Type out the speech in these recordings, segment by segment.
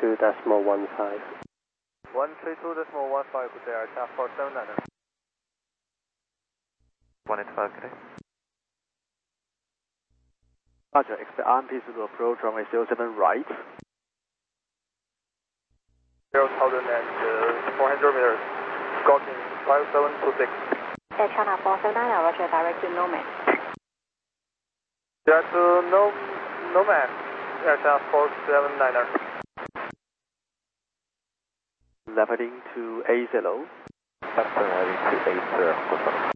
132.15. 132.15, good day, aircraft 479er. 185, good day. Roger, expect RMP to approach runway 07 right. 0,400 meters, Scorching 5726. Air China 479er, Roger, direct to Nomad. Direct to Nomad, Air China 479er. Left heading to A0. Left heading to A0.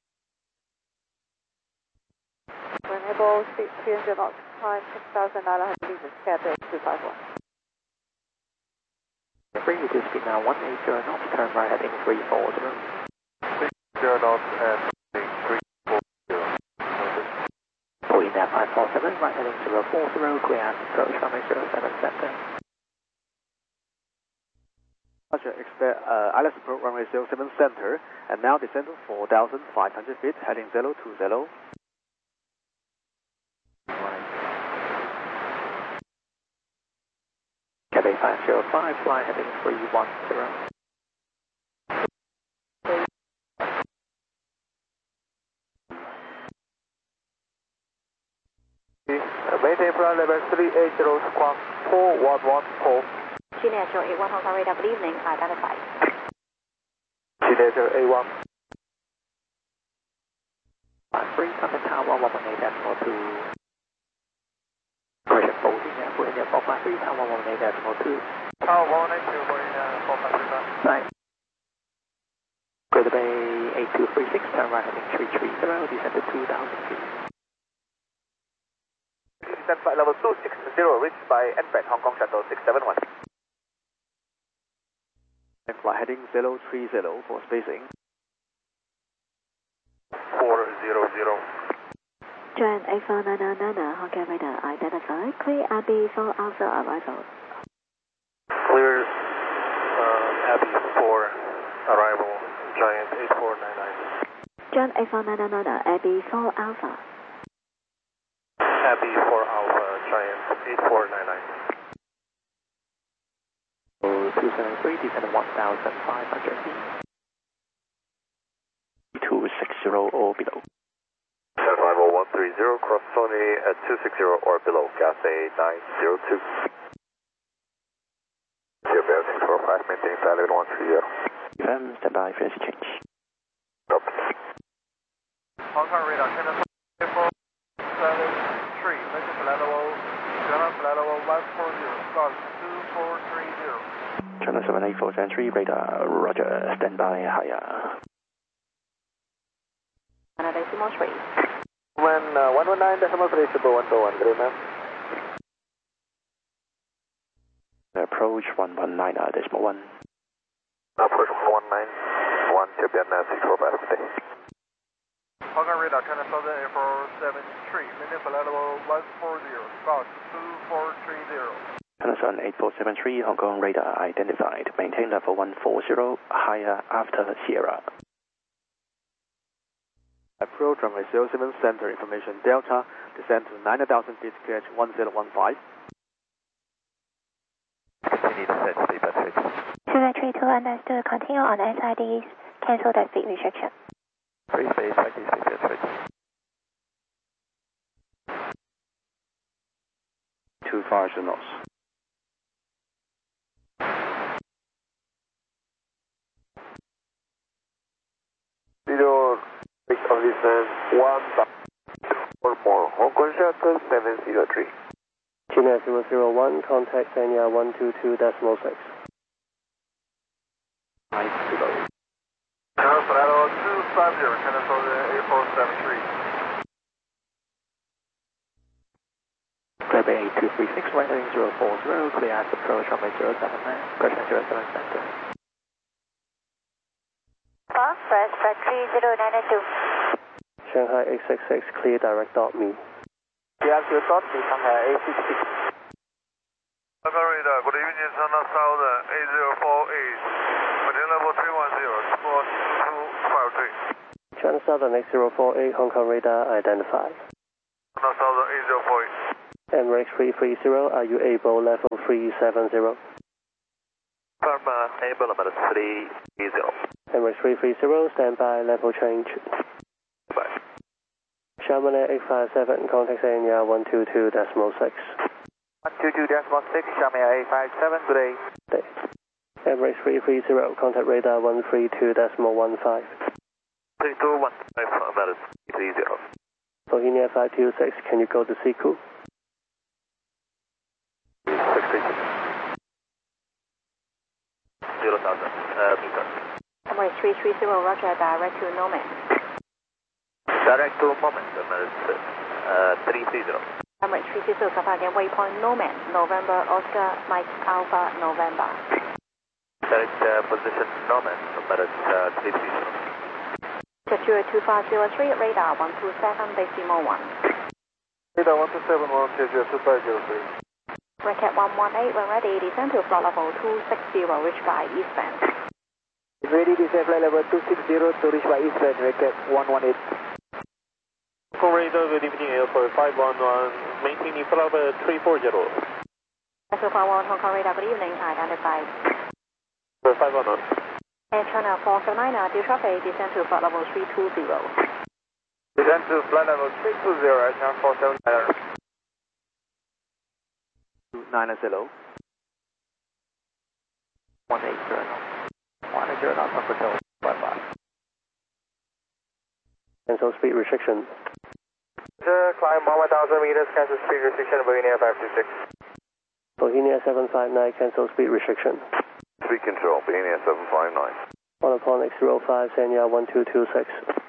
Enable 300 knots, time 6,900 meters, Cathay 251. Bring you to speed now 180 knots, turn right heading 340. 0 knots and 340. Pull in that 547, right heading 040, clear and approach runway 07 center. Roger, expect ILS approach runway 07 center, and now descend to 4,500 feet, heading 020. Cathay 505, fly heading 310. Maintain flight level 380, squawk 4114. Chile 081 Hong Kong radar, good evening, identified. Chile 081. 3 Summit Tower 118.2. Correction 14, put in your 453, Tower 118.2. Tower 182, put in 453. Right. Greater Bay 8236, turn right heading 330, descend to 2,000 feet. Descent flight level 260, reached by NPEC Hong Kong Shuttle 671. And flight heading 030 for spacing. 400. Join A4999, Hong Kong radar, identified. Clear Abbey for Alpha arrival. Clear Abbey for arrival, Giant 8499. Join A4999, Abbey for Alpha. Abbey for Alpha, Giant 8499. 273, descend 1,500 feet. 260 or below. 130, cross Sony at 260 or below, Cathay 902. Bell 645, maintain flight level 130. Stand by, frequency change. Stop. Hong Kong radar, China 473, maintain flight level 140, start 2430. China 78473, radar, roger, stand by, higher. Decimal 3. When 119.3, Super 121, good ma'am. Approach 119, decimal 1. Approach 191, Japan 645, good day. Hong Kong radar, China Southern A473, maintain flight level 140, start 2430. China 78473, Hong Kong radar identified, maintain level 140, higher after Sierra. Approach runway 07 center, information Delta, descend to 9,000 feet, QH 1015. Continue descent, speed bus 6. 232, understood, continue on SIDs, cancel that speed restriction. Free space, ID, speed bus 6. 25 knots. Of descent 1 or more, Hong Kong Shuttle 703. China 001, contact Sanya 122.6. 5 below. China flight level 250, China Southern A473. Grab 8236, right heading 040, clear as approach runway 079, correction 07 center. Press 3092. Shanghai 866, clear direct dot me. Yeah, clear dot me, Shanghai 866. Hong Kong radar, good evening, China Southern A048, maintain level 310, squawk 2253. China Southern 8048, Hong Kong radar identified. China Southern A048. Emirates 330, are you able level 370? Firm able number 330. Emirates 330, standby, level change. Bye. Chamonix 857, contact ANR 122.6. 122.6, Chamonix 857, good day. Day. Emirates 330, contact radar 132.15. 3215, number 330. Bohemia 526, can you go to Siku? 0,000 meter. Emirates 330, roger, direct to Nomad. Direct to moment, number 330. Emirates 330, kapag again, waypoint Nomad, November, Oscar, Mike, Alpha, November. Direct position moment, number 330. Secure 2503, radar 127.1. Radar 127, Jeju 2503. Racket 118, when ready, descend to flight level 260, reach by eastbound. Ready, descend flight level 260 to reach by eastbound, Racket 118. Radar, good evening, Airport 511, maintaining flight level 340. Vessel 51, Hong Kong radar, good evening, identified. 511. Air China 479, due traffic, descend to flight level 320. Descend to flight level 320, Air China 479. 90. 180 knots, hotel, bye-bye. Cancel speed restriction. Climb 1,000 meters, cancel speed restriction, Bohemia 526. Bohemia 759, cancel speed restriction. Speed control, Bohemia 759. On upon X05, ANR 1226.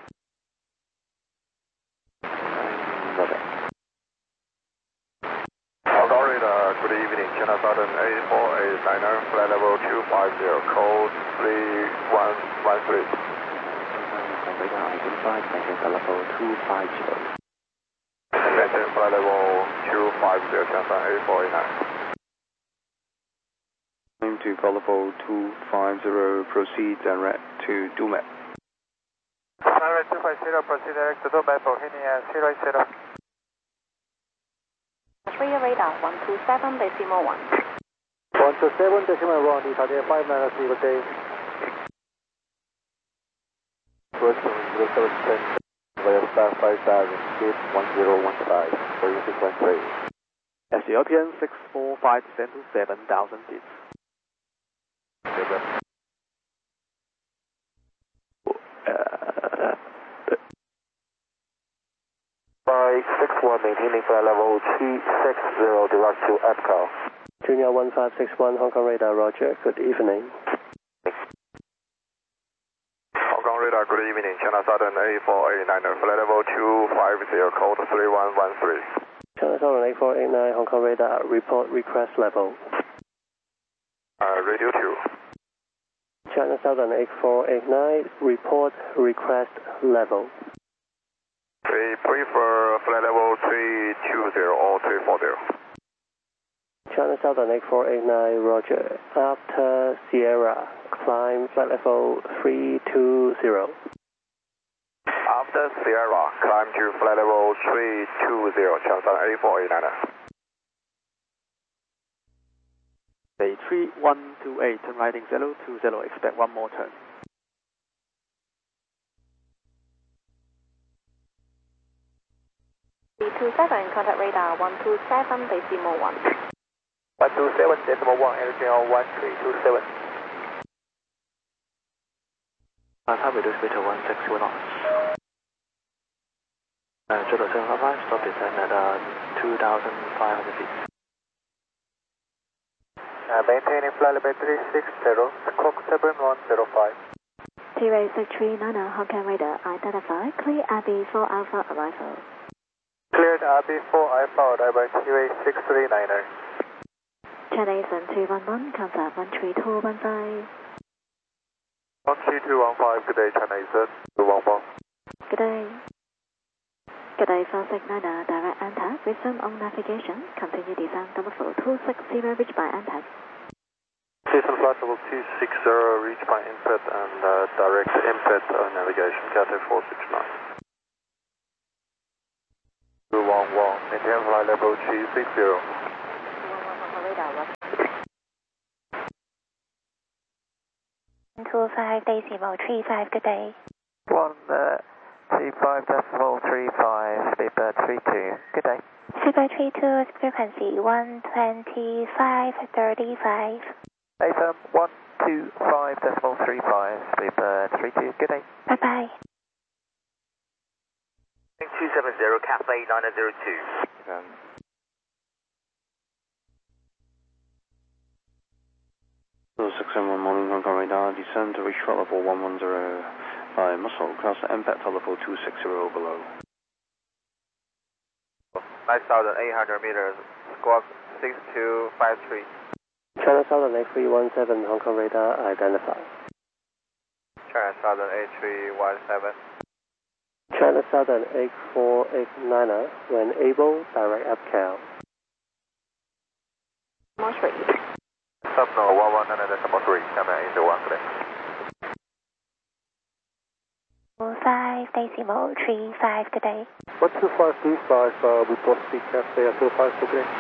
Good evening, China Southern 8489, flight level 250, code 3113. Radar identified, maintain flight level 250. Maintain flight level 250, China Southern 8489. Climb to flight level 250, proceed direct to Dumet. Direct 250, proceed direct to Dumet, Bohemia 080. 3 radar 127.1. 127.1, departure 593, good day. Western 0710, via star 5000, gate 1015, for you sequence 3. Ethiopian 645, descend to 7,000 feet. By 61, maintaining flight level 260, direct to EPCO. Junior 1561, Hong Kong radar, roger, good evening. Hong Kong radar, good evening, China Southern 8489, flight level 250, code 3113. China Southern 8489, Hong Kong radar, report request level. Radio 2. China Southern 8489, report request level. We prefer flight level 320 or 340. China Southern 8489, roger. After Sierra, climb flight level 320. After Sierra, climb to flight level 320, China Southern 8489. Day 3128, turn right 020, expect one more turn. 327, contact radar 127.1. 127.1, LGL 1327. Time reduce speed to 160 knots. Total 755, stop descent at 2,500 feet. Maintaining flight level 360, clock 7105. T-Ray 6390, Hong Kong radar, identified, clear Abbey 4 Alpha arrival. Cleared RB4 Alpha, arrival T-Ray 6390. China Eastern 211, contact 13215. 13215, good day, China Eastern 211. Good day. Good day, 4690, direct enter, resume on navigation, continue descent level 260, reach by enter. Season flight level 260, reach by input and direct input navigation, Cathay 469. 211, maintain flight level 360. 211 radar, 125.35, good day. 125.35, Sleeper 32, good day. Sleeper 32, frequency 125.35. AFM 125.35, Sleeper 32, good day. Bye-bye. 270, Cathay 902. So 671 morning, Hong Kong radar, descend to reach flight level 110 by muscle, cross impact level 260 below. 9,800 meters, squawk 6253. China Southern A317 Hong Kong radar identified. China Southern A317. China Southern 8489er, when able, direct upcal. More straight. Subno 119.3, China 801, good day. 5.35, good day. 125.35, report speed Cathay 256, good day.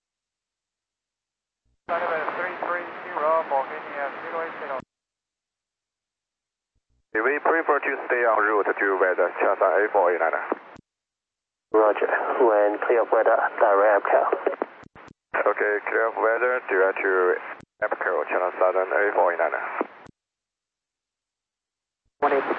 330, Bohemia 080. We prefer to stay en route to weather, China A489er. Roger. When clear of weather, direct upcal. Okay, clear of weather, direct to Epco, China Southern A489er. 18.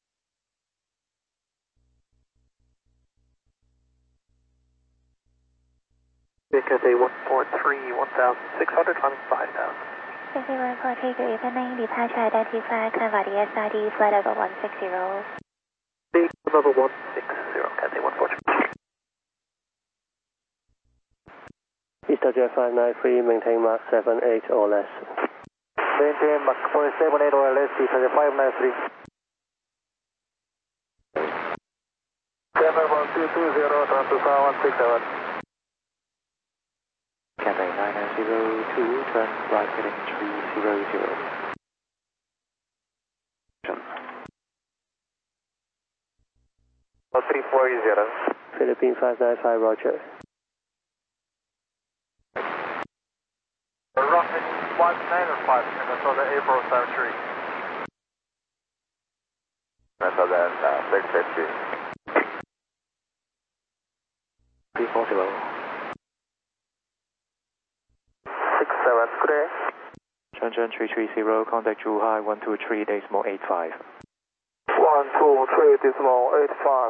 Cathay 143, 1,600, climbing 5,000. Cathay 143, good evening. Departure identified, climb by the SID, flight level 160. Level 160, Cathay 143. Easter 593, maintain Mach 78 or less. Maintain Mach 78 or less, Easter 593. 71220, turn to 167. Cathay 902, turn right heading 300. 340. Philippine 595, roger. Roughly 195, Minnesota April 73. Minnesota 650. 340. 67, good day. Shenzhen 330, contact Zhuhai 123.85. 123.85,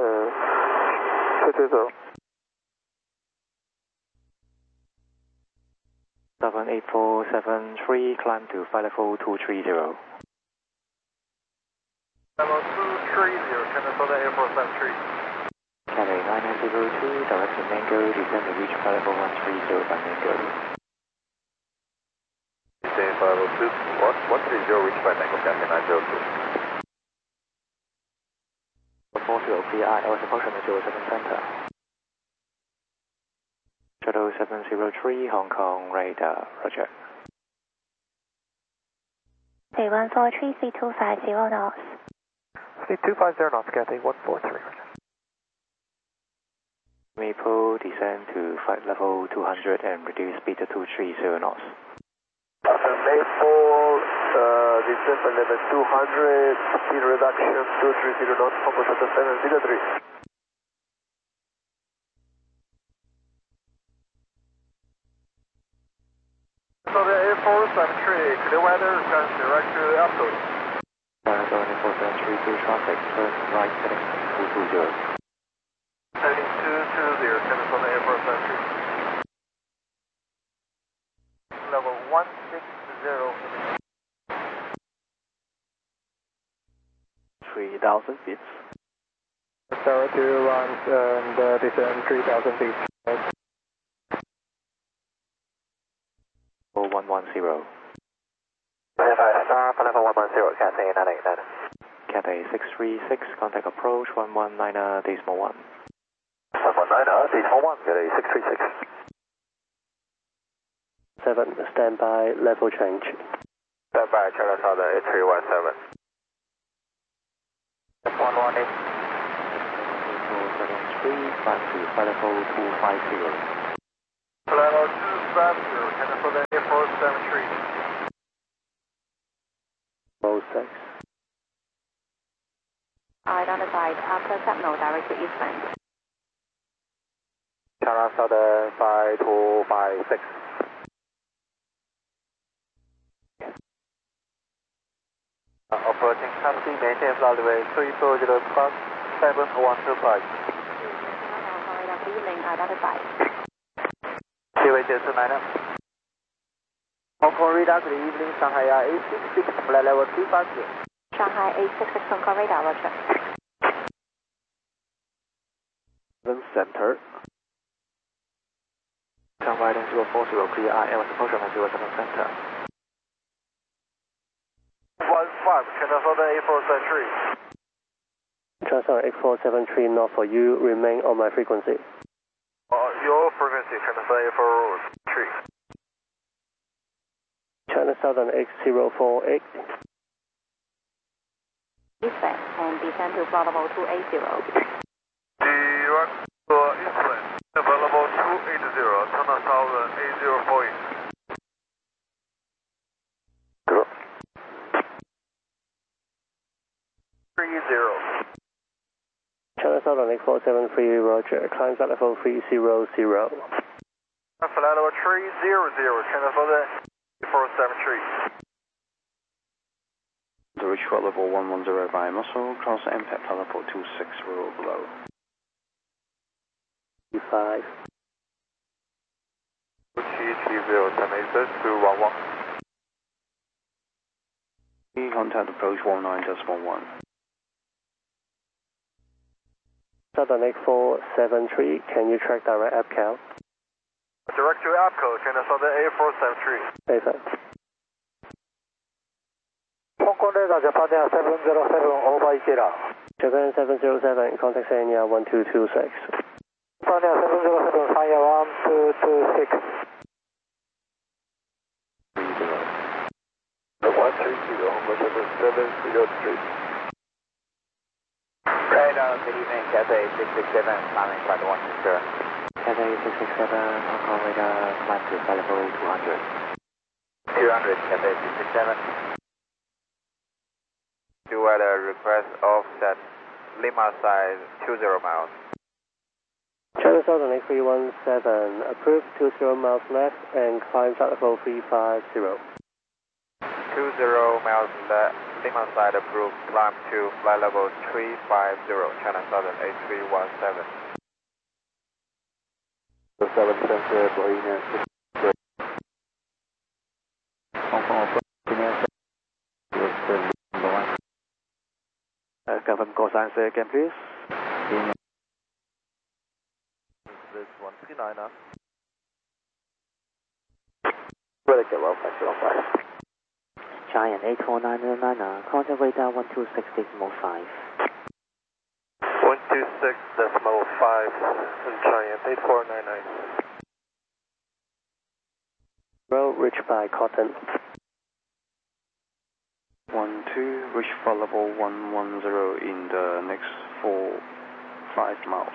330. 78473, climb to flight level 230. Level 230, Minnesota April 73. Cathay 902, direction Mango, descend to reach flight level 130 by Mango. Descend flight level 130, reach by Mango, Cathay 902. 40 PI, LS approaching the 07 center. Shuttle 703, Hong Kong radar, roger. 143, speed 250 knots. Speed 250 knots, Cathay 143. Maple, descend to flight level 200 and reduce speed to 230 knots. Maple, descend flight level 200, speed reduction 230 knots, Hong Kong 703. So the A473, clear weather, turn direct to Apple. Going in for 732 traffic, turn right heading 220. Heading 220, Minnesota A473. Level 160. 3,000 feet. Tower 2 runs and descend 3,000 feet. 110. Star for level 110, Cathay 989. Cathay 636, contact approach 119 decimal 1. 119, decimal 1, Cathay 636. 7, standby, level change. Standby, China Southern A317. 118. 73, climb to flight level 250. Level 250, China Southern A473. identified after signal direct to eastbound. China Southern 5256. Approaching taxi, maintain flight level 340 plus 7125. Good evening, identified. QA229 up. Hong Kong radar, good evening, Shanghai 866, flight level 250. Shanghai 866 Hong Kong radar, roger. Center. Runway 040, clear IL, approach on 07 center. 15, China Southern 8473. China Southern 8473 north for you, remain on my frequency. Your frequency, China Southern 8473. China Southern 8048. Eastbound and descend to flight level 280. Direct for Eastland, available 280, China Southern 8048. Zero. 30. China Southern 8473, roger. Climb flight level 300. Flight level 300, China Southern 8473. To reach flight level 110 by muscle, cross impact teleport 260 below. 5. 780, 211. Contact approach 19.1. Southern 8473, can you track direct APCAL? Direct to APCO, China Southern 8473. Over. Hong Kong radar, Japan Air 707 over Ikeda. Japan 707, contact Sanya 1226. Japan Air 707, Sanya 1226. 130, Hong Kong 703. Radar, good evening, Cathay 667, climbing flight 160. Cathay 667, Hong Kong radar, climb to flight level 200. 200, Cathay 667. Weather request offset Lima side 20 miles. China Southern 8317, approved 20 miles left and climb flight level 350. 20 miles left, Lima side approved, climb to flight level 350, China Southern 8317. 7 center, Boeing Hong Kong confirm call sign, say again, please. This 139 up. Ready to get well, thanks, 84909, contact radar 126.5. 126.5 in Giant 8499. Road reached by Cotton. 12, reach flight level 110 in the next 5 miles.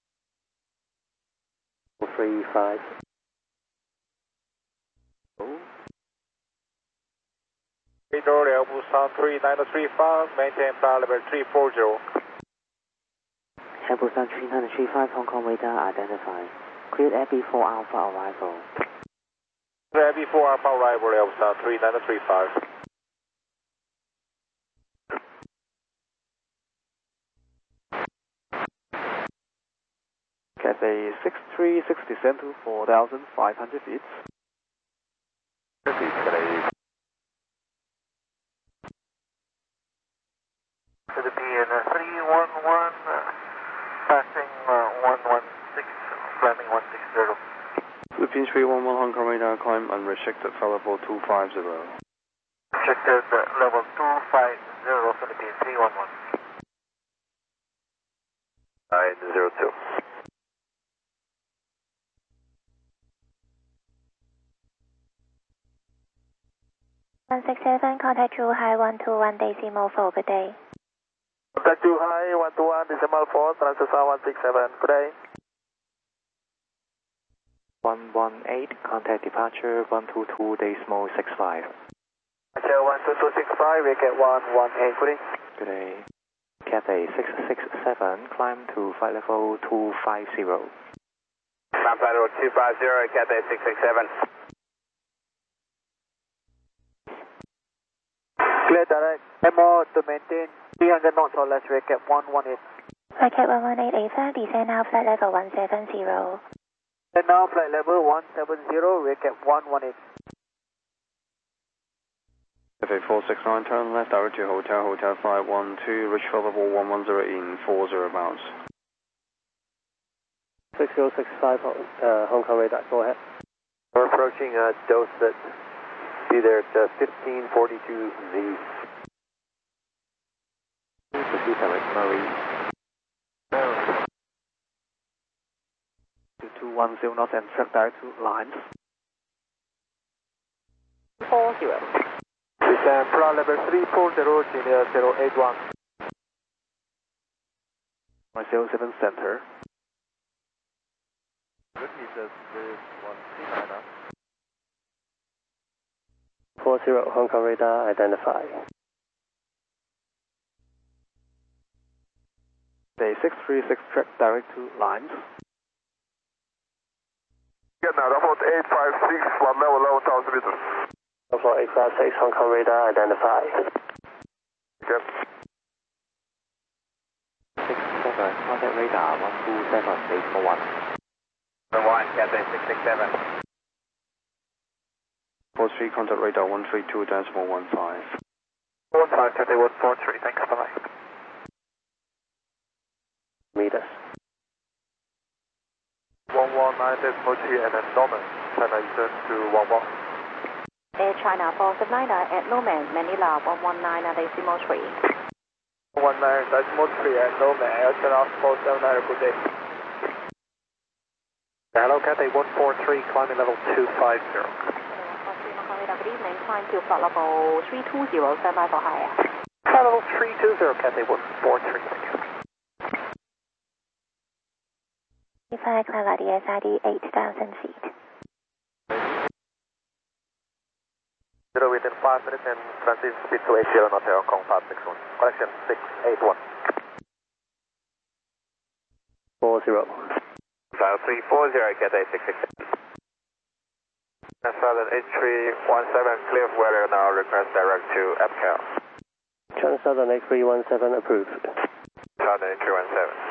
35. Radar level Busan 3935, maintain flight level 340. Busan 3935, Hong Kong radar identified. Cleared AB4 Alpha arrival. AB4 Alpha arrival level Busan 3935. Cathay 636, descend to 4,500 feet. Philippine 311, passing 116, climbing 160. Philippines 311 Hong Kong radar, climb unrestricted flight level 250. Restricted level 250, Philippine 311. 902. One 167, contact Zhuhai 121.4, good day. Contact Zhuhai 121.4, transfer 167, good day. 118, contact departure 122.65. Hotel 12265, we get 118, good day. Good day. Cathay 667, climb to flight level 250. Climb flight level 250, Cathay 667. Clear direct, MO to maintain 300 knots or less, recap 118. Rocket 118 AFA, descend now flight level 170. And now flight level 170, recap 118. Cathay 469, turn left, direct to Hotel, Hotel 512, reach flight level 110 in 40 miles. 6065 Hong Kong radar, go ahead. We're approaching Dorset. Be there at 1542Z. Proceed direct Murray. 210 knots and track direct to lines. 40. Descend flight level 340, Genia 081. 107 center. Repeat this with 139. 40 Hong Kong radar, identify. Day 636, track direct to lines. Get now, about 856, 1 level 11,000 meters. Alpha 856 Hong Kong radar, identify. Yep. 67, contact radar 127, 841. 1, Cathay 667. 43, contact radar 132.15. 15, Cathay 143, thanks, bye-bye. Meet us. 119.3 and then Norman, China Eastern to 11. Air China 479 at Norman, Manila 119.3. 119.3 and Norman, Air China 479, good day. Hello, Cathay 143, climbing level 250. Good evening, climb to flight level 320, stand by for higher. Flight level 320, Cathay 143, thank you. Fly climb at the SID 8,000 feet. 0 within 5 minutes and transit speed to 80 knots, Hong Kong 561. Connection 681. 40. Flight 340, Cathay 667. Southern H317, clear for weather now, request direct to EPCAL. China Southern A317 approved. Southern H317.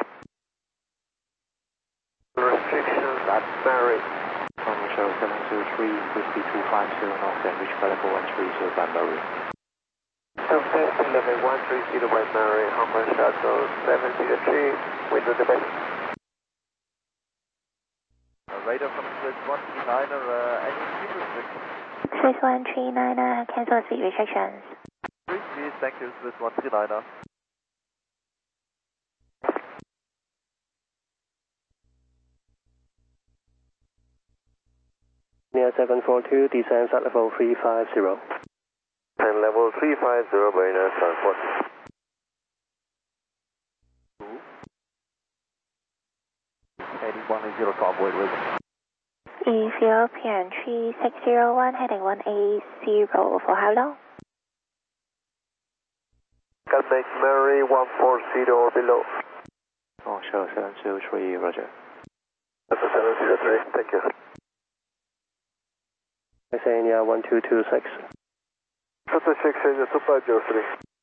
Restrictions at Mary. Shuttle 703, whiskey 250 knots and reach flight level 130 by Murray. Southwest 11 130 by Mary, Hong Kong Shuttle 703, window the best. Radar from Swiss 139er, any speed restrictions? Swiss 139, cancel speed restrictions. Please, thank you, Swiss 139er. Near 742, descend at level 350. And level 350 by Air Transport. to avoid with. Ethiopian 3601, heading 180 for how long? Can make Mary 140 or below. Oh, sure, 703, roger. That's a 703, thank you. Xenia 1226. That's a 680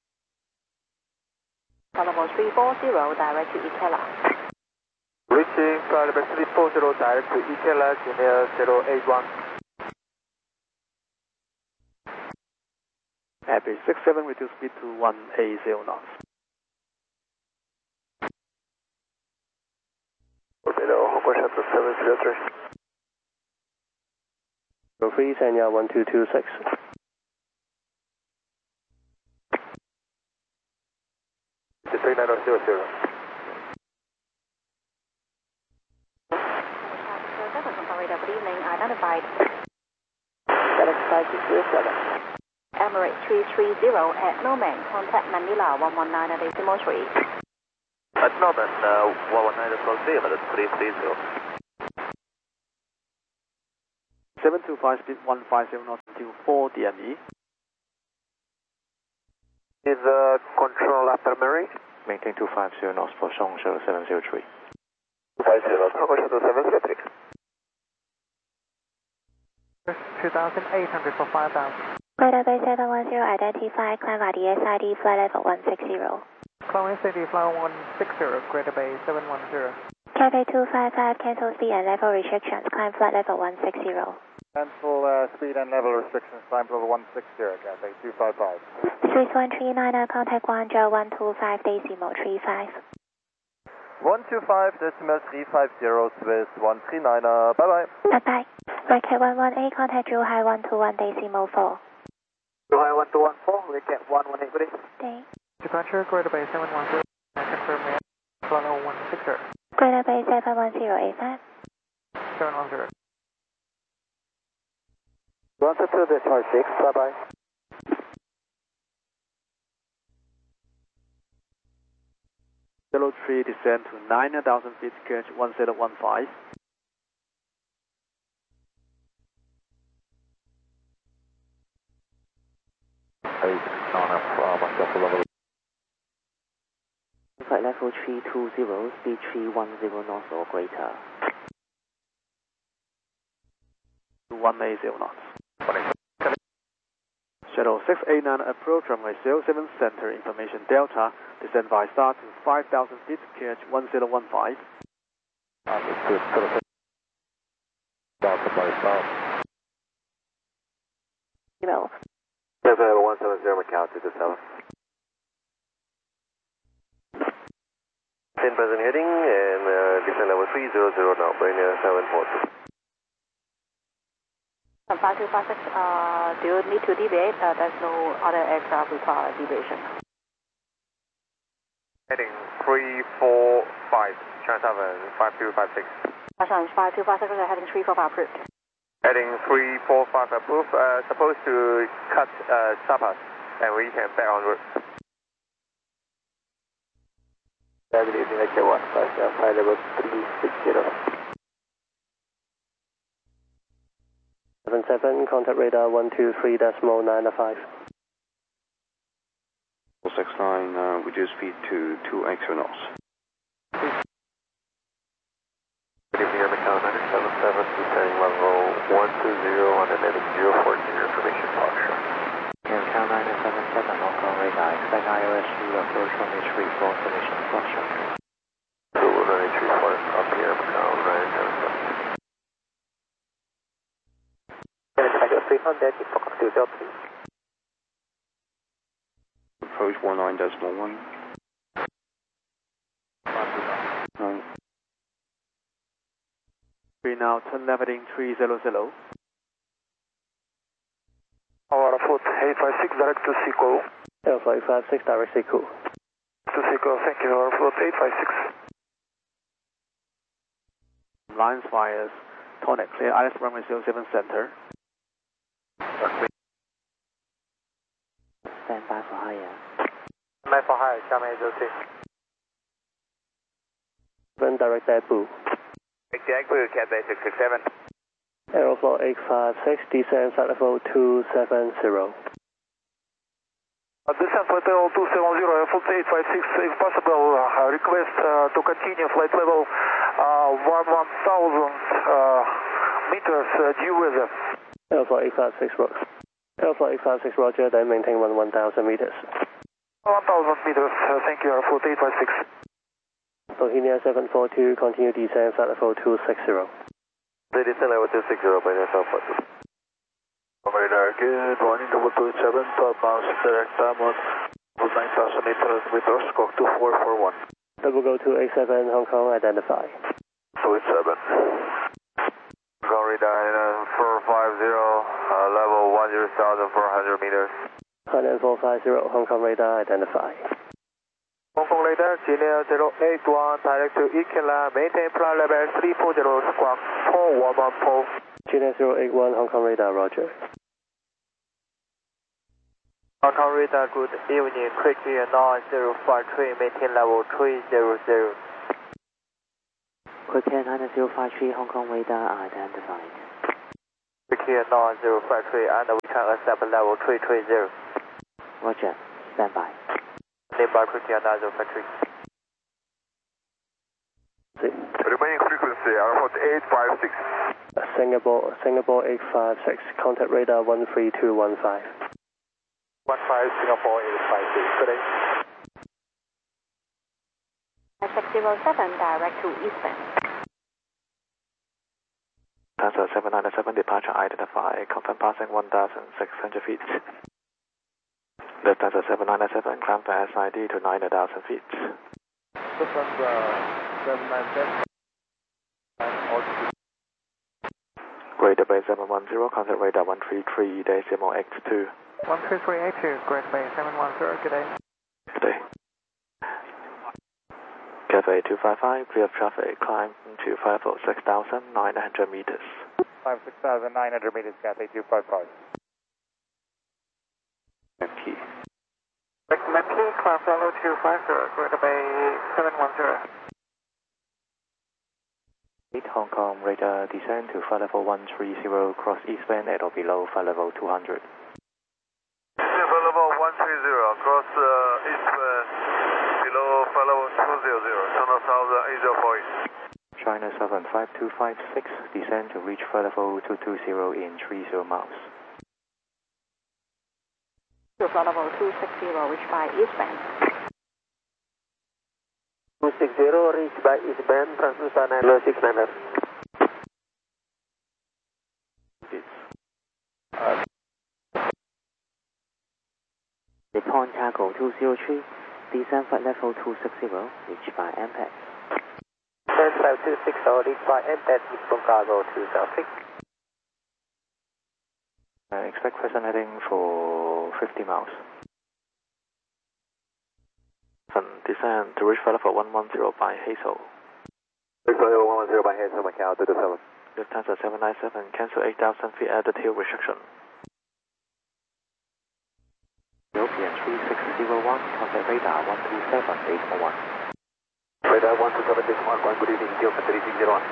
Level 340, direct to Ikela. Reaching flight level 340, direct to Ikela, Genia 081. Happy 67, reduce speed to 180 knots. Below, Hong Kong Shuttle 703. 03, Xenia 1226. The 3900. Good evening, identified. FedEx 5607. Emirates 330 at Norman, contact Manila 119.3. At Norman, 119.0, that's 330. 725 speed 150 knots until 4 DME. Is control after Mary? Maintain 250 knots for Song Shuttle 703. 250 knots, Hong Kong Shuttle 703. 2,800 for 5,000. Greater Bay 710, identify, climb RDSID, flight level 160. Climb SID, flight 160, Greater Bay 710. Cathay 255, cancel speed and level restrictions, climb flight level 160. Cancel speed and level restrictions, climb level 160, Cathay 255. Swiss 139, contact Guangzhou 125 decimal 35. 125 decimal 350, Swiss 139, bye-bye. Bye-bye. Racket 118, contact Zhuhai 121 decimal 4. Zhuhai 1214, Racket 118, good day. Day. Departure, Greater Bay 710, confirm flight level 160. Greater Bay 71085. 710. 122, discharge 6, bye-bye. Zero 3 descend to 9,000 feet, catch 1015. Flight level 320, speed 310 knots or greater. 180 knots. Shuttle 689 approach runway 07 center, information Delta, descend by star to 5,000 feet, catch 1015. Understood, Delta by star. 0. Delta 170, Macau to the 7. 10 present heading and descend level 300 now, by near 742. 5256, do you need to deviate? There's no other aircraft require deviation. Heading 345, China 5256. China 5256, heading 345 approved. Heading 345 approved, supposed to cut Sapas, and we can back on route. Good evening, AK 157, flight level 360. 77, contact radar 123.905. 469, reduce speed to 280 knots. Good evening, Macau 977, descending level 120 on the heading 040, information function. Macau 977, Hong Kong radar, expect IOS to approach runway 34, position function. So we're running 34 up here, Macau 977. Approach 19.1. We now turn left heading 300. Our foot 856, direct to Seco. Alpha 856, direct Seco. To Seco, thank you. Our foot 856. Lines fires, Tonic, clear ILS runway 07 center. Stand by for higher. Stand by for higher, 下面就是 7 direct Airblue. Direct Blue, Cathay 667. Aeroflot 856, descend flight level 270. Descent flight level 270, Airfoot 856, if possible, request to continue flight level 1,000 meters due weather. Aeroflot 856, Roger. Aeroflot 856, Roger, then maintain 1,000 meters. 1,000 meters, thank you, Airfoot 856. Bohemia 742, continue descend flight level 260. They descend level 260, by the southwest. Radar, good morning, double 27, 12 miles, direct downward, 9,000 meters, with squawk 2441. Double go to 87, Hong Kong, identify. 27. Hong Kong radar, 450, level 10,400 meters. Hainan 450, Hong Kong radar, identify. Hong Kong radar, Genial 081, direct to Ikela, maintain flight level 340, squawk 4114. Genial 081, Hong Kong radar, Roger. Hong Kong radar, good evening, quickly 9053, maintain level 300. Quick Air 9053, Hong Kong radar identified. Quickly 9053, and we can accept level 330. Roger, stand by. by Christiana Factory. Remaining frequency, airport 856. Singapore 856, contact radar 13215. 15 Singapore 856, good day. 607, direct to Eastbound. Delta 797, departure identified, confirm passing 1,600 feet. Delta 797, climb for SID to 9,000 feet. Lufthansa 797, Greater Bay 710, contact radar 133.82. 13382, Greater Bay 710, good day. Good day. Cafe 255, clear of traffic, climb to 6,900 meters. 6,900 meters, Cafe 255. Key. Recommend key, climb follow 250, Greater Bay 710. 8 Hong Kong, radar descend to flight level 130, cross Eastbound at or below flight level 200. Flight level 130, cross Eastbound, below flight level 200, China Southern 8048. China Southern 5256, descend to reach flight level 220 in 30 miles. To flight level 260, reached by Eastbound. 260, reached by Eastbound, transmission 906 Nippon Cargo 203, descend flight level 260, reached by MPEX. 5260, reached by MPEX, Nippon Cargo 206. Expect present heading for 50 miles. Descend to reach flight level 110 by Hazel. Flight level 110 by Hazel, Macau 227. Lufthansa 797, cancel 8,000 feet altitude restriction. European 3601, contact radar 127.841. Radar 127.841, good evening, European 3601.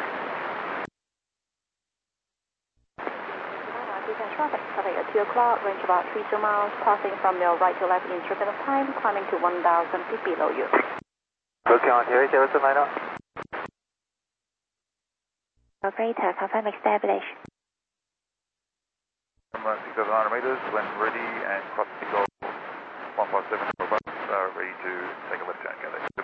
Traffic, traffic at 2 o'clock, range about 32 miles, passing from your right to left in circuit of time, climbing to 1,000 feet below you. Looking on here, 029. Operator, confirm establish. 6,900 meters, when ready, and cross the goal 157 bus, ready to take a left turn,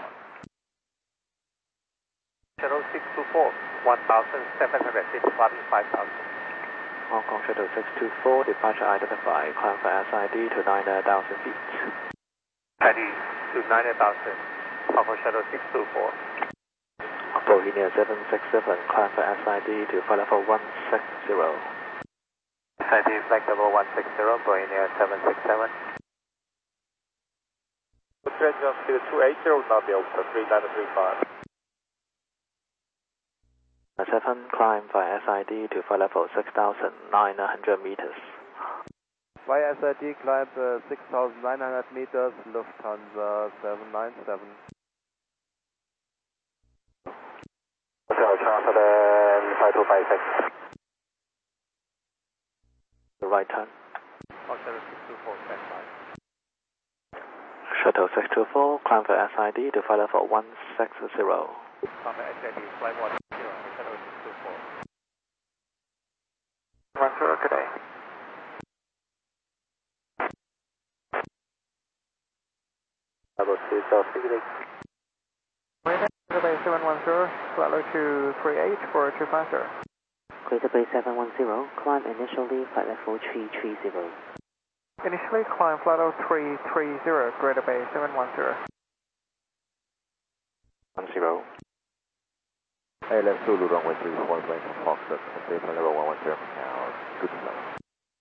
Shuttle 624, 1,700 feet, climbing 5,000. Hong Kong Shuttle 624, departure identified, climb for SID to 9,000 feet. Heading to 9,000, Hong Kong Shuttle 624. Bohemia 767, climb for SID to flight level 160. SID flight level 160, Bohemia 767. Trend altitude 280, not the Delta 3935. 7, climb by SID to flight level 6,900 meters. By SID, climb 6,900 meters, Lufthansa 797. Hotel Charleston 5256. The right turn. Shuttle 624, standby. Shuttle 624, climb for SID to flight level 160. Climb SID, flight 160, Shuttle 624. 10, good day. Level 260. Greater Bay 710, flight level 238 for 250. Greater Bay 710, climb initially flight level 330. Initially climb flight level 330, Greater Bay 710. 10. ALM Zulu runway 34, Foxtrot, flight level 110, Macau 227.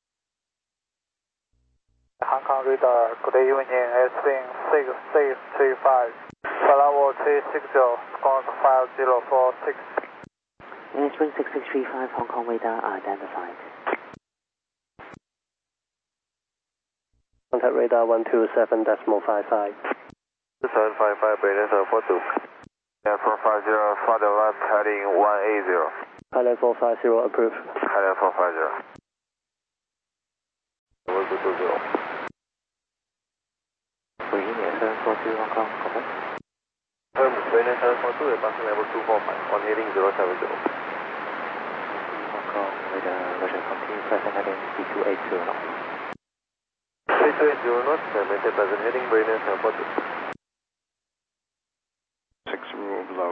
Hong Kong radar, good evening, S-Wing 6635, flight level 360, squawk 5046. S-Wing 6635, Hong Kong radar identified. Contact radar 127.55. 755, Brandon 42. Yeah, 450, flight left heading 180. Pilot 450 approved. Pilot 450. Level 220. Bohemia 742, Hong Kong, copy. Brightness 742, departure level 245, on heading 070. Hong Kong, radar, Roger, continue present heading speed 280 knots. Speed 280 knots, maintain present heading, Brightness 742. 60 below.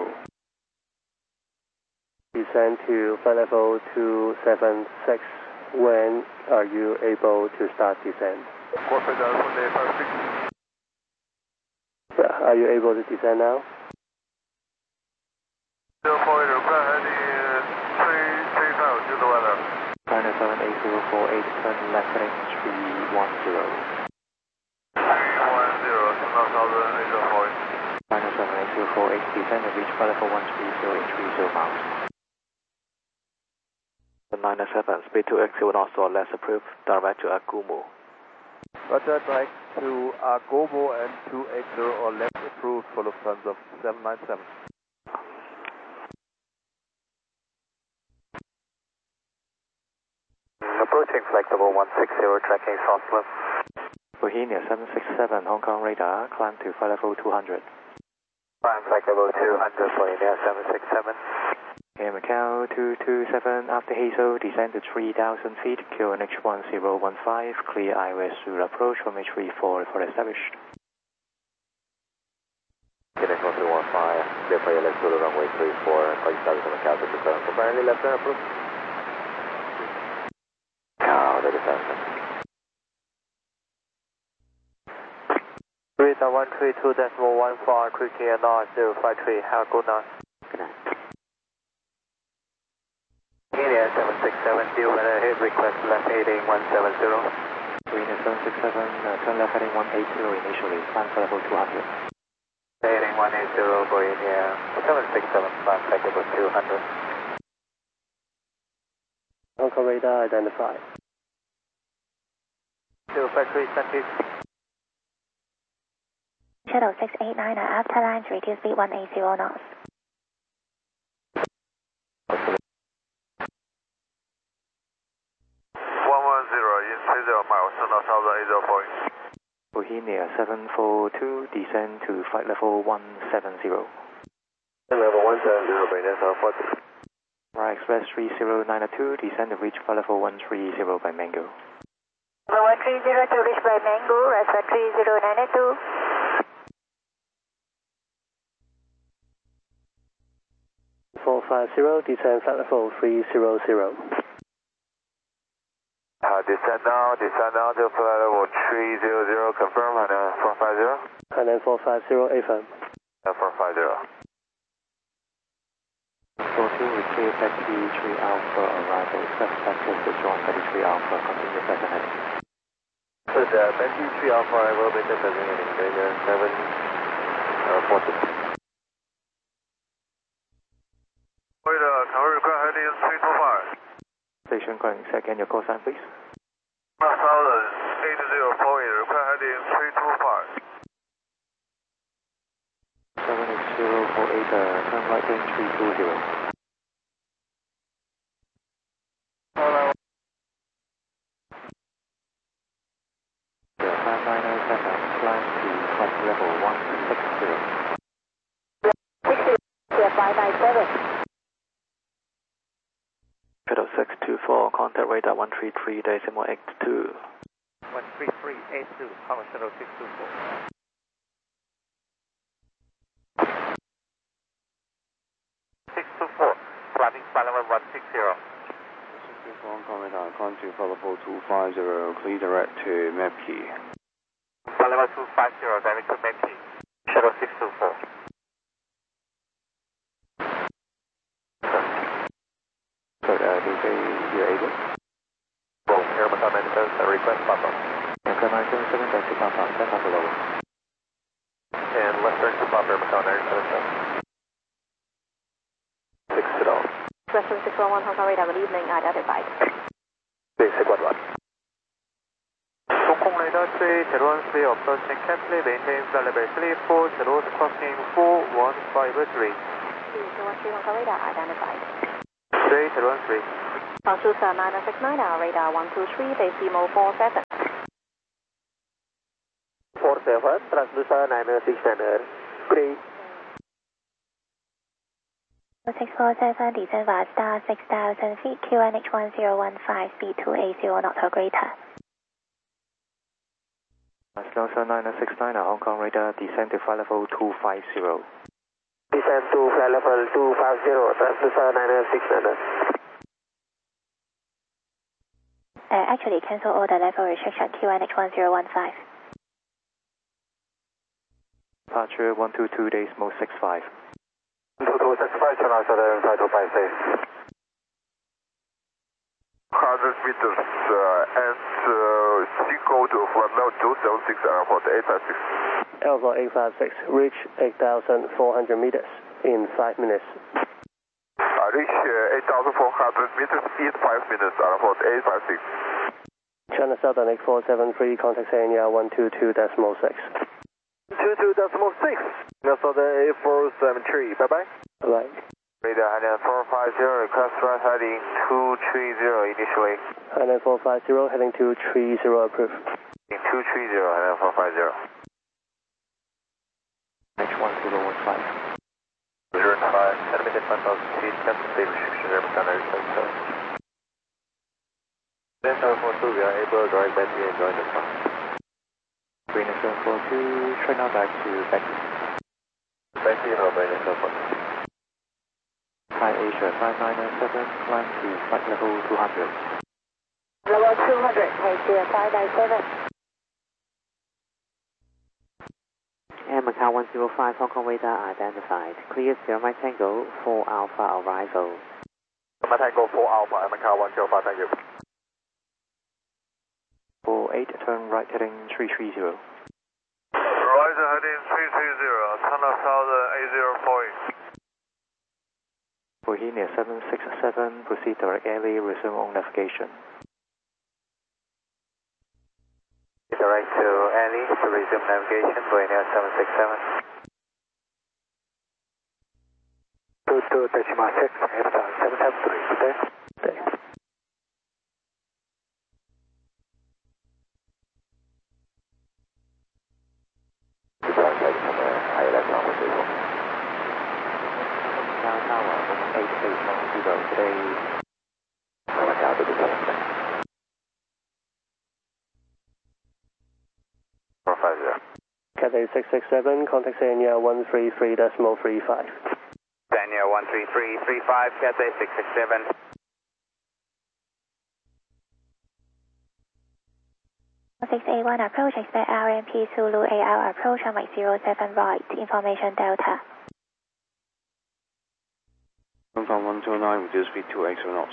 Descend to flight level 276. When are you able to start descent? Are you able to descend now? 048, request heading 335 to the weather. China 78048, turn left heading 310. 310, turn southern 804. China 78048, descend and reach flight level 130 in 30 miles. The 907, speed 280 knots or less approved, direct to Agumo. Roger, direct to Agomo and 280 or less approved for Lufthansa 797. Approaching flexible 160, tracking Southwest. Bohemia 767, Hong Kong radar, climb to flight level 200. Climb flexible 200, Bohemia 767. Air Macau 227, after Hazel, descend to 3,000 feet, QNH 1015, clear IOS through approach from H34 for established. QNH 1015, clear for your left to the runway 34, call you service on Macau 227, apparently left turn approved. Macau, that is awesome. Rita 132.14, quickly and 053, have a good night. Good night. India 767, deal weather ahead, request left heading 170. Bohemia 767, turn left heading 180 initially, climb for level 200. Heading 180, Bohemia 767, climb flexible 200. Hong Kong radar identified. 053, send it. Shuttle 689, after lines, reduce speed 180 knots. 30 miles, turn southern 804. Bohemia 742, descend to flight level 170. Level 170, Brightness 742. Right Express 3092, descend to reach flight level 130 by Mango. 130 to reach by Mango, Rasa 3092. 450, descend flight level 300. Descend now to flight level 300, confirm, and 450. And then 450, affirm. 450. 42, we clear taxi 3 Alpha arrival, express access to join 33 Alpha, continue present heading. So the taxi 3 Alpha arrival, maintain present heading, Ranger 740. Wait, can we request heading 325? Station going second, your call sign please. Southern 8048, request heading 325. 78048, turn right lane 320. The 5907, climb to flight level 160. 597. Shuttle 624, contact radar 133.82. 13382, Hong Shuttle 624. 624, flying flight level 160. 624 Hong Kong radar, climb to flight level 250, clear direct to Mepki. Flight level 250, direct to Mepki. Shuttle 624. So, do you say you're able? Well, Air Macau 97, request Papa. Aircraft 977, back to Papa, send up below. And left turn to Papa, Air Macau 977. 6 to all. Western 611 Hong Kong radar, good evening, identified. Basic 11. Hong Kong radar 3013, approaching carefully, maintain flight level 340, crossing 4153. 313 Hong Kong radar, identified. 3013. Southwest 969, radar 123, base Emo 47. 47, 6447, transducer 969, clear. 647, descend via star 6,000 feet, QNH 1015, speed 280 knots or greater. Transducer 969, Hong Kong radar, descend to flight level 250. Descend to flight level 250, transducer 969. Actually, cancel all the level restriction, QNH 1015. Departure 122 days, mode 65. 2265, channel 5256. 100 meters and single to flight level 276, airport 856. Airport 856, reach 8,400 meters in 5 minutes. Reach 8,400 meters in 5 minutes, airport 856. China Southern 8473, contact ANR 122.6. 22.6. China Southern 8473, bye-bye. Bye-bye. Radar Hainan 450, request right heading 230 initially. Hainan 450, heading 230, approved. 230, Hainan 450. H1015. 05, estimated 1,000 feet, captain speed restriction, airport 977. Then 742, we are able to drive battery and join the car. Green 742, straight now back to Becky. Battery and Green 742. Thai Asia 5997, climb to flight level 200. Level 200, Asia 597. Air Macau 105, Hong Kong radar identified. Clear 0 Mike Tango, 4 Alpha arrival. Mike Tango 4 Alpha, Air Macau 105, thank you. 48, turn right heading 330. Right heading 330, China Southern 804. Bohemia 767, proceed direct airway, resume on navigation. Direct to Annie to resume navigation, Bohemia 767. 22 decimal 6, Airstone 773, good day. Cathay 667, contact ANR 133.35. Daniel 13335, Cathay 667. A1 approach, expect RMP Zulu AR approach on Mike 07 right, information Delta. Hong Kong 129, reduce speed to 80 knots.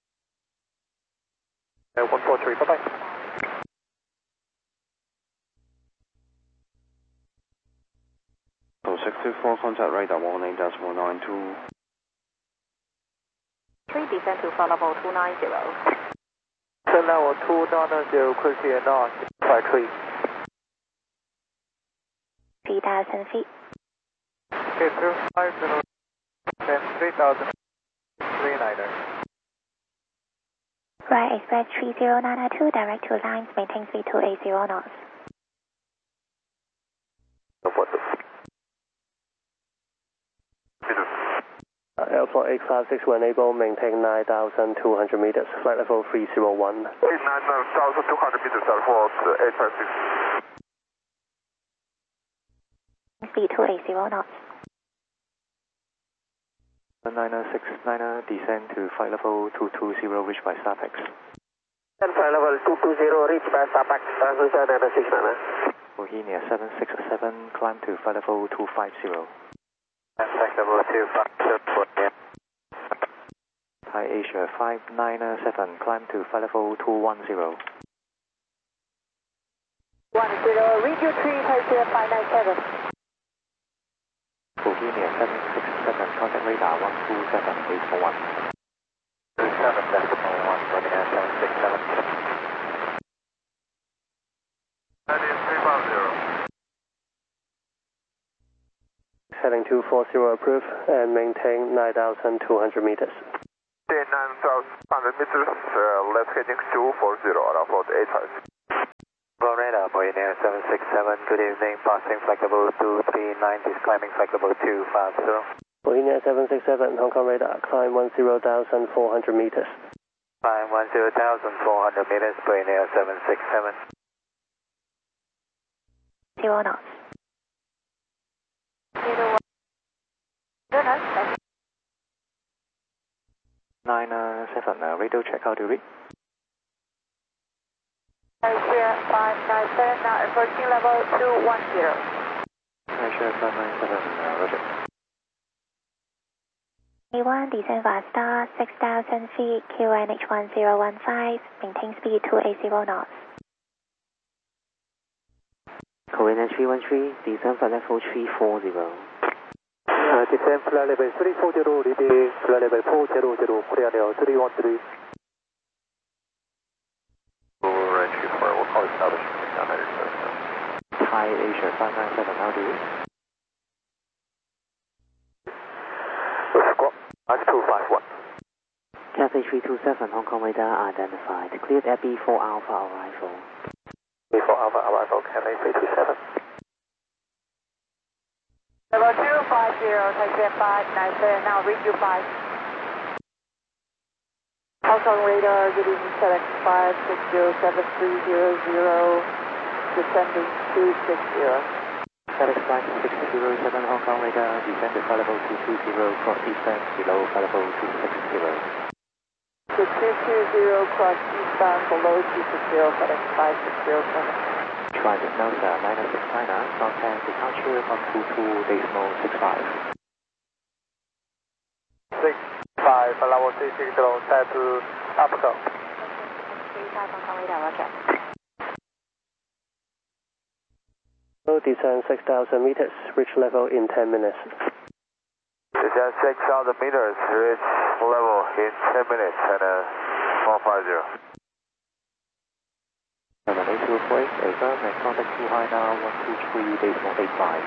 143, bye-bye. So 624, contact radar 18.92. 3 descend to flight level 290. Turn level 290, quickly and on, 53. 3,000 feet. Okay, 250, then 3,000, 39er. Right, express 30902, direct to lines, maintain speed 280 knots. Airport 856 will enable, maintain 9,200 meters, flight level 301. 9,200 meters, airport 856. Speed 280 knots. 969, descend to flight level 220, reached by SAPEX. And flight level 220, reached by SAPEX, transducer 969. Bohemia 767, climb to flight level 250. Contact level 250, Thai Asia 597, climb to flight level 210. 10, read your tree, Asia 597. Bohemia 767, contact radar 127.841. 27.1, Bohemia 767. Heading 350. Heading 240, approved, and maintain 9,200 meters. 9,100 meters, left heading 240, airport 856. Radar, Bohemia 767, good evening, passing flight level 239, climbing flight level 250. Bohemia 767, Hong Kong radar, climb 10,400 meters. Climb 10,400 meters, Bohemia 767. 0 knots. 997, radio check, how do you read? 597, now approaching level 210. 597, roger. A1, descend via star, 6,000 feet, QNH 1015, maintain speed 280 knots. Korean 313, descend flight level 340. Descend flight level 340, repeat flight level 400, Korean Air 313. Entry for, we'll call establishment down there. Thai Asia 597, how do you read? Squawk, Mark 251. Cathay 327, Hong Kong radar identified. Cleared at B4 Alpha arrival. B4 Alpha arrival, Cathay 327. Level 250, taxi 597, now read you 5. Hong Kong radar, good evening, select 5607300, descending 260. FedEx flight 607, Hong Kong radar, descended flight level 220, cross eastbound below flight level 260. The 220, cross eastbound below 260, FedEx 5607. Transit Delta 906 China, contact departure from 22.65. 65, level 360, type Africa. 35 Hong Kong radar, roger. Descend 6,000 meters, reach level in 10 minutes. Descend 6,000 meters, reach level in 10 minutes, and 150. 78248, affirm, and contact 2 high now, 123.85.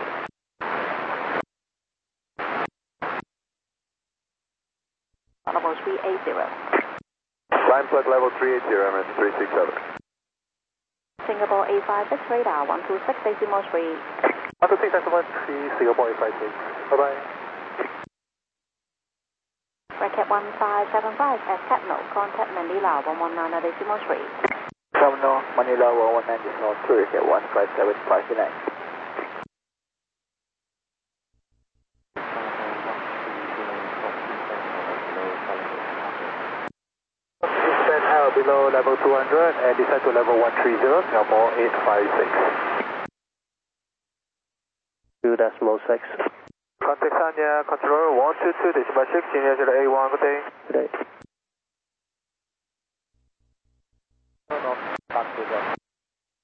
Level 380. Climb flight level 380, MS 367. Singapore A56 radar 126 decimal 3. 126 decimal 3, Singapore A56. Bye-bye. Bracket 1575 at Capno, contact Manila 119 decimal 3. Terminal Manila 119 decimal 3, at 15759. Descend out below level 200 and descend to level 130, Singapore 856. 2.6. Contact Sanya, controller 122.6, Senior A1, good day. Good day.